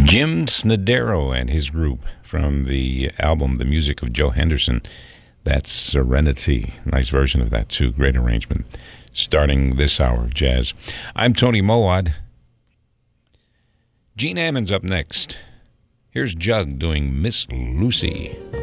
Jim Snodero and his group from the album The Music of Joe Henderson. That's Serenity. Nice version of that, too. Great arrangement. Starting this hour of jazz. I'm Tony Mowat. Gene Ammons up next. Here's Jug doing Miss Lucy.